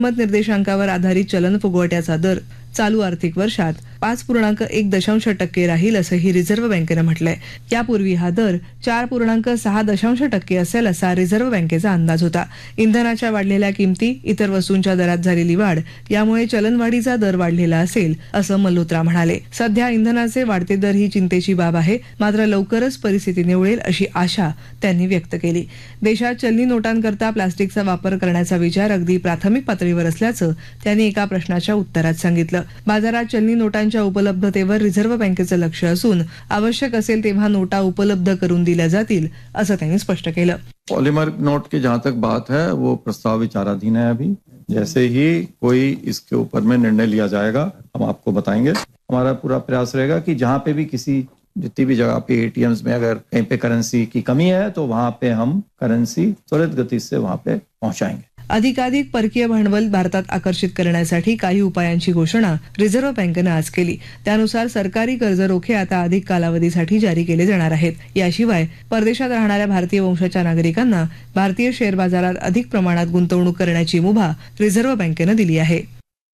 मत निर्देशांकावर आधारित चलन फुगवट्याचा दर चालू आर्थिक वर्षात 5.1% राहील असंही रिझर्व्ह बँकेनं म्हटलंय. यापूर्वी हा दर 4.6% असेल असा रिझर्व्ह बँकेचा अंदाज होता. इंधनाच्या वाढलेल्या किमती, इतर वस्तूंच्या दरात झालेली वाढ यामुळे चलनवाढीचा दर वाढलेला असेल असं मल्होत्रा म्हणाले. सध्या इंधनाचे वाढते दर ही चिंतेची बाब आहे, मात्र लवकरच परिस्थिती निवळेल अशी आशा त्यांनी व्यक्त केली. देशात चलनी नोटांकरता प्लास्टिकचा वापर करण्याचा विचार अगदी प्राथमिक पातळीवर असल्याचं त्यांनी एका प्रश्नाच्या उत्तरात सांगितलं. बाजारात चलनी नोटांच्या उपलब्धतेवर रिझर्व्ह बँकेचं लक्ष असून आवश्यक असेल तेव्हा नोटा उपलब्ध करून दिल्या जातील असं त्यांनी स्पष्ट केलं. पॉलीमर नोट की जहां तक बात है वो प्रस्ताव विचाराधीन है. अभी जैसे ही कोई इसके ऊपर में निर्णय लिया जाएगा हम आपको बताएंगे. हमारा पूरा प्रयास रहेगा कि जहां पे भी जितनी भी जगह पे एटीएम्स में अगर कहीं पे करेंसी की कमी है तो वहां पे हम करेंसी त्वरित गति से वहां पे पहुंचाएंगे. अधिकाधिक परकीय भांडवल भारतात आकर्षित करण्यासाठी काही उपायांची घोषणा रिझर्व्ह बँकेनं आज केली. त्यानुसार सरकारी कर्ज रोखे आता अधिक कालावधीसाठी जारी केले जाणार आहेत. याशिवाय परदेशात राहणाऱ्या भारतीय वंशाच्या नागरिकांना भारतीय शेअर बाजारात अधिक प्रमाणात गुंतवणूक करण्याची मुभा रिझर्व्ह बँकेनं दिली आहे.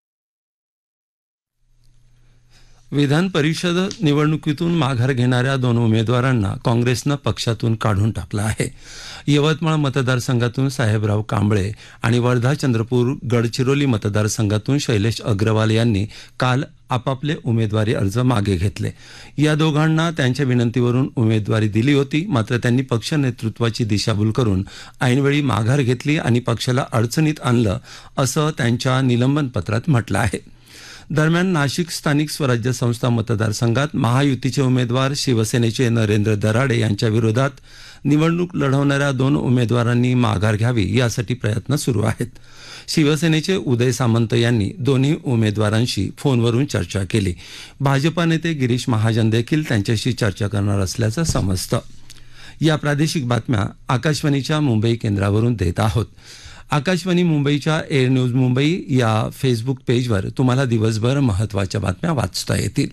विधान परिषद निवडणुकीतून माघार घेणाऱ्या 2 उमेदवारांना काँग्रेसनं पक्षातून काढून टाकलं आहे. यवतमाळ मतदारसंघातून साहेबराव कांबळे आणि वर्धा चंद्रपूर गडचिरोली मतदारसंघातून शैलेश अग्रवाल यांनी काल आपापले उमेदवारी अर्ज मागे घेतले. या दोघांना त्यांच्या विनंतीवरून उमेदवारी दिली होती, मात्र त्यांनी पक्ष नेतृत्वाची दिशाभूल करून ऐनवेळी माघार घेतली आणि पक्षाला अडचणीत आणलं असं त्यांच्या निलंबन पत्रात म्हटलं आहे. दरम्यान नाशिक स्थानिक स्वराज्य संस्था मतदारसंघात महायुतीचे उमेदवार शिवसेनेचे नरेंद्र दराडे यांच्या विरोधात निवडणूक लढवणाऱ्या 2 उमेदवारांनी माघार घ्यावी यासाठी प्रयत्न सुरू आहेत. शिवसेनेचे उदय सामंत यांनी दोन्ही उमेदवारांशी फोनवरून चर्चा केली. भाजपा नेते गिरीश महाजन देखील त्यांच्याशी चर्चा करणार असल्याचं समजतं. या प्रादेशिक बातम्या आकाशवाणीच्या मुंबई केंद्रावरून देत आहोत. आकाशवाणी मुंबईच्या एअर न्यूज मुंबई या फेसबुक पेजवर तुम्हाला दिवसभर महत्त्वाच्या बातम्या वाचता येतील.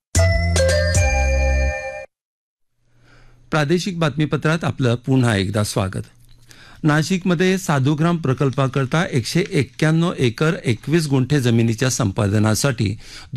प्रादेशिक बातमीपत्रात आपलं पुन्हा एकदा स्वागत. नाशिकमध्ये साधूग्राम प्रकल्पाकरता 191 एकर 21 गुंठे जमिनीच्या संपादनासाठी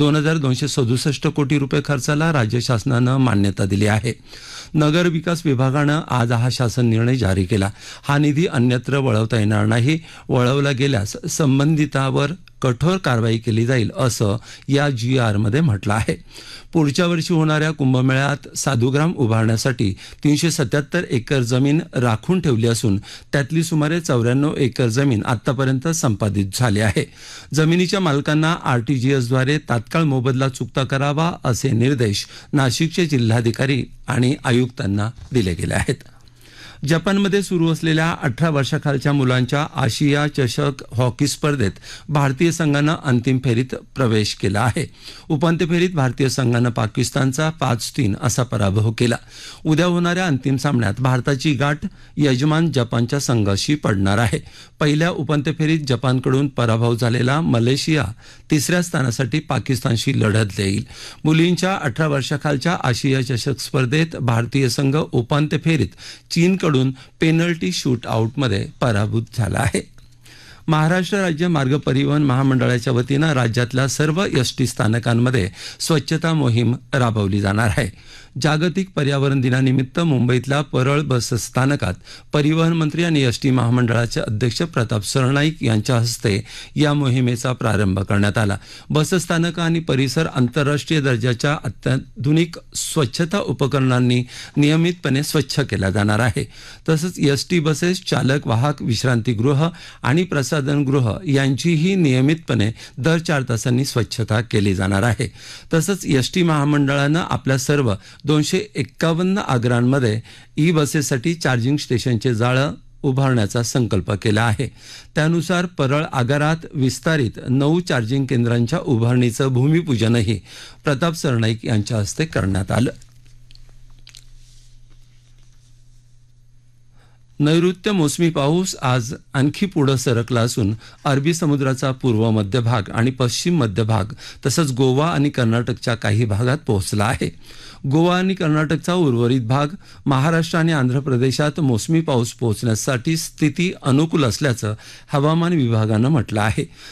2,267 कोटी रुपये खर्चाला राज्य शासनानं मान्यता दिली आहे. नगर विकास विभागानं आज हा शासन निर्णय जारी केला. हा निधी अन्यत्र वळवता येणार नाही. वळवला गेल्यास संबंधितावर कठोर कारवाई केली जाईल असं या GRमध्ये म्हटलं आहे. पुढच्या वर्षी होणाऱ्या कुंभमेळ्यात साधूग्राम उभारण्यासाठी 377 एकर जमीन राखून ठेवली असून त्यातली सुमारे 94 एकर जमीन आतापर्यंत संपादित झाली आहे. जमिनीच्या मालकांना RTGSद्वारे तात्काळ मोबदला चुकता करावा असे निर्देश नाशिकचे जिल्हाधिकारी आणि आयुक्तांना दिले गेले आहेत. जपानमध्ये सुरू असलेल्या 18 वर्षाखालच्या मुलांच्या आशिया चषक हॉकी स्पर्धेत भारतीय संघानं अंतिम फेरीत प्रवेश केला आहे. उपांत्य फेरीत भारतीय संघानं पाकिस्तानचा 5-3 असा पराभव केला. उद्या होणाऱ्या अंतिम सामन्यात भारताची गाठ यजमान जपानच्या संघाशी पडणार आहे. पहिल्या उपांत्य फेरीत जपानकडून पराभव झालेला मलेशिया 3ऱ्या स्थानासाठी पाकिस्तानशी लढत देईल. मुलींच्या 18 वर्षाखालच्या आशिया चषक स्पर्धेत भारतीय संघ उपांत्य फेरीत चीनकडून पेनल्टी शूट आउटमध्ये पराभूत झाला आहे. महाराष्ट्र राज्य मार्ग परिवहन महामंडळाच्या वतीनं राज्यातल्या सर्व एसटी स्थानकांमध्ये स्वच्छता मोहीम राबवली जाणार आहे. जागतिक पर्यावरण दिनानिमित्त मुंबईतल्या परळ बस स्थानकात परिवहन मंत्री आणि एसटी महामंडळाचे अध्यक्ष प्रताप सरनाईक यांच्या हस्ते या मोहिमेचा प्रारंभ करण्यात आला. बसस्थानकं आणि परिसर आंतरराष्ट्रीय दर्जाच्या अत्याधुनिक स्वच्छता उपकरणांनी नियमितपणे स्वच्छ केला जाणार आहे. तसंच एसटी बसेस, चालक वाहक विश्रांतीगृह आणि प्रसाधनगृह यांचीही नियमितपणे दर 4 तासांनी स्वच्छता केली जाणार आहे. तसंच एसटी महामंडळानं आपल्या सर्व 251 आगारांमध्ये ई बसेससाठी चार्जिंग स्टेशनचे जाळं उभारण्याचा संकल्प केला आहे. त्यानुसार परळ आगारात विस्तारित 9 चार्जिंग केंद्रांच्या उभारणीचं भूमिपूजनही प्रताप सरनाईक यांच्या हस्ते करण्यात आलं. नैऋत्य मोसमी पाऊस आज आणखी पुढं सरकला असून अरबी समुद्राचा पूर्व मध्य भाग आणि पश्चिम मध्य भाग तसंच गोवा आणि कर्नाटकच्या काही भागात पोहोचला आहे. गोवा आणि कर्नाटकचा उर्वरित भाग, महाराष्ट्र आणि आंध्र प्रदेशात मोसमी पाऊस पोहोचण्यासाठी स्थिती अनुकूल असल्याचं हवामान विभागानं म्हटलं आहे.